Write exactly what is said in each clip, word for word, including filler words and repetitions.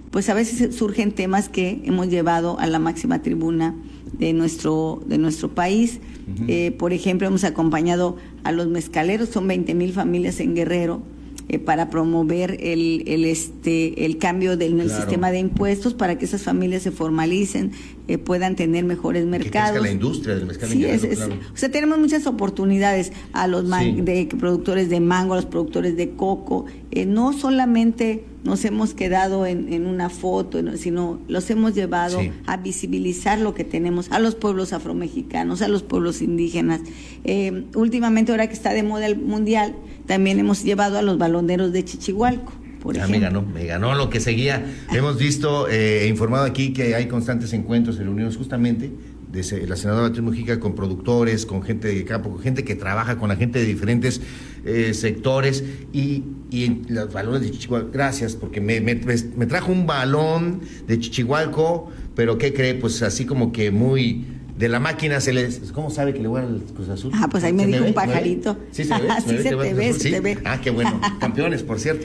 pues a veces surgen temas que hemos llevado a la máxima tribuna de nuestro, de nuestro país. Uh-huh. Eh, por ejemplo, hemos acompañado a los mezcaleros, son veinte mil familias en Guerrero, Eh, para promover el, el este el cambio del claro. sistema de impuestos para que esas familias se formalicen, eh, puedan tener mejores mercados. Que crezca la industria del mezcal. Sí, es, es, claro. es, o sea, tenemos muchas oportunidades a los man- sí. de productores de mango, a los productores de coco. Eh, no solamente nos hemos quedado en, en una foto, sino los hemos llevado sí. a visibilizar lo que tenemos, a los pueblos afromexicanos, a los pueblos indígenas. Eh, últimamente, ahora que está de moda el mundial, también hemos llevado a los baloneros de Chichihualco, por ah, ejemplo. me ganó, me ganó lo que seguía. Hemos visto, eh, informado aquí que hay constantes encuentros y reuniones justamente de la senadora Beatriz Mujica con productores, con gente de campo, con gente que trabaja con la gente de diferentes eh, sectores y, y en los balones de Chichihualco. Gracias, porque me, me, me trajo un balón de Chichihualco, pero ¿qué cree? Pues así como que muy... De la máquina se les... ¿Cómo sabe que le voy al Cruz Azul? Ah, pues ahí me dijo un pajarito. Sí, se ve. Sí, se te ve, se te ve. Ah, qué bueno. Campeones, por cierto.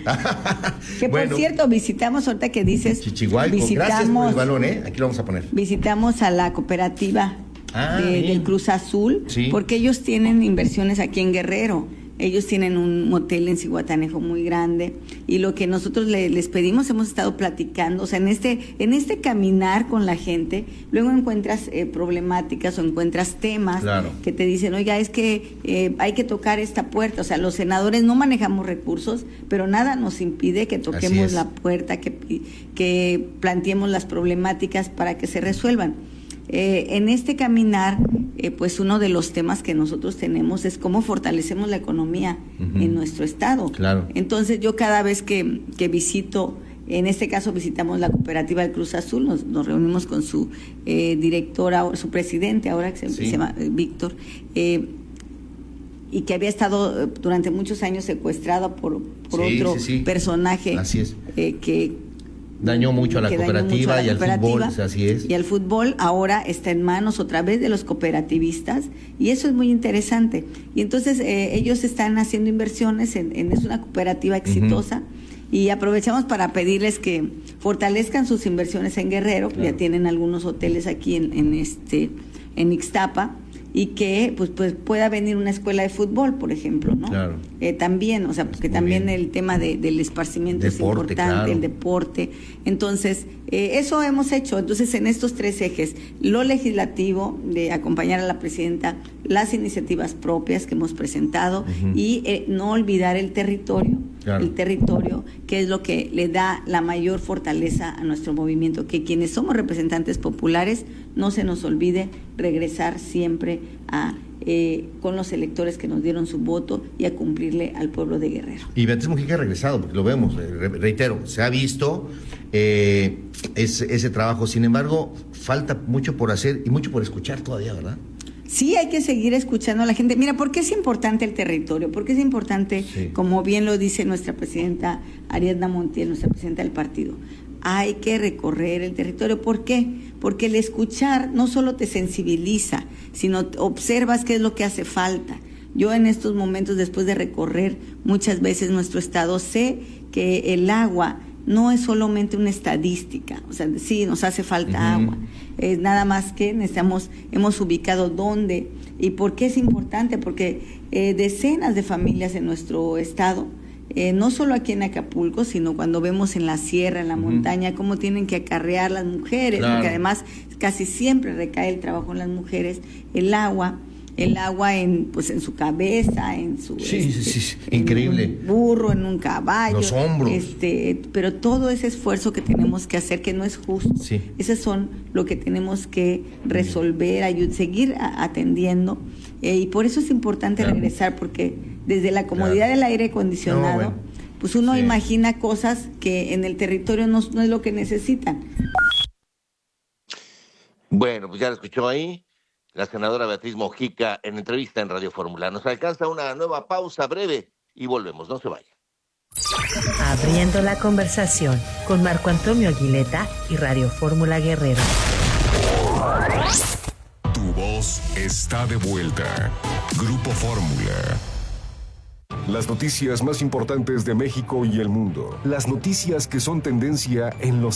Que bueno, por cierto, visitamos, ahorita que dices... Chichihualco. Visitamos, gracias por el balón, ¿eh? Aquí lo vamos a poner. Visitamos a la cooperativa ah, de, del Cruz Azul, sí. porque ellos tienen inversiones aquí en Guerrero. Ellos tienen un motel en Zihuatanejo muy grande y lo que nosotros le, les pedimos, hemos estado platicando, o sea, en este en este caminar con la gente, luego encuentras eh, problemáticas o encuentras temas claro. que te dicen, oiga, es que eh, hay que tocar esta puerta, o sea, los senadores no manejamos recursos, pero nada nos impide que toquemos la puerta, que, que planteemos las problemáticas para que se resuelvan. Eh, en este caminar, eh, pues uno de los temas que nosotros tenemos es cómo fortalecemos la economía uh-huh. en nuestro estado. Claro. Entonces yo cada vez que, que visito, en este caso visitamos la cooperativa del Cruz Azul, nos, nos reunimos con su eh, directora, su presidente ahora que se, sí. se llama eh, Víctor, eh, y que había estado durante muchos años secuestrado por, por sí, otro sí, sí. personaje así es. Eh, que dañó mucho a la cooperativa y al fútbol, así es. Y el fútbol ahora está en manos otra vez de los cooperativistas y eso es muy interesante. Y entonces eh, ellos están haciendo inversiones, en, en es una cooperativa exitosa uh-huh. y aprovechamos para pedirles que fortalezcan sus inversiones en Guerrero, claro. ya tienen algunos hoteles aquí en, en este en Ixtapa, y que pues pues pueda venir una escuela de fútbol, por ejemplo, ¿no? Claro. Eh, también, o sea, porque también bien. el tema de, del esparcimiento deporte, es importante, claro. el deporte. Entonces, eh, eso hemos hecho. Entonces, en estos tres ejes, lo legislativo, de acompañar a la presidenta, las iniciativas propias que hemos presentado uh-huh. y eh, no olvidar el territorio, claro. el territorio, que es lo que le da la mayor fortaleza a nuestro movimiento, que quienes somos representantes populares, no se nos olvide regresar siempre a eh, con los electores que nos dieron su voto y a cumplirle al pueblo de Guerrero. Y Beatriz Mujica ha regresado, porque lo vemos, re- reitero, se ha visto eh, ese, ese trabajo, sin embargo, falta mucho por hacer y mucho por escuchar todavía, ¿verdad? Sí, hay que seguir escuchando a la gente. Mira, ¿por qué es importante el territorio? ¿Por qué es importante, sí. como bien lo dice nuestra presidenta Ariadna Montiel, nuestra presidenta del partido? Hay que recorrer el territorio. ¿Por qué? Porque el escuchar no solo te sensibiliza, sino observas qué es lo que hace falta. Yo en estos momentos, después de recorrer muchas veces nuestro estado, sé que el agua no es solamente una estadística, o sea, sí, nos hace falta uh-huh. agua, es nada más que necesitamos, hemos ubicado dónde y por qué es importante, porque eh, decenas de familias en nuestro estado, eh, no solo aquí en Acapulco, sino cuando vemos en la sierra, en la uh-huh. montaña, cómo tienen que acarrear las mujeres, claro. porque además casi siempre recae el trabajo en las mujeres, el agua, el agua en pues en su cabeza, en su sí, este, sí, sí. En increíble, un burro, en un caballo, los hombros, este, pero todo ese esfuerzo que tenemos que hacer, que no es justo, sí. esos son lo que tenemos que resolver, ayud- seguir a- atendiendo, eh, y por eso es importante claro. regresar, porque desde la comodidad claro. del aire acondicionado, no, bueno. pues uno sí. imagina cosas que en el territorio no, no es lo que necesitan. Bueno, pues ya lo escuchó ahí la senadora Beatriz Mujica en entrevista en Radio Fórmula. Nos alcanza una nueva pausa breve y volvemos, no se vaya. Abriendo la conversación con Marco Antonio Aguileta y Radio Fórmula Guerrero. Tu voz está de vuelta. Grupo Fórmula. Las noticias más importantes de México y el mundo. Las noticias que son tendencia en los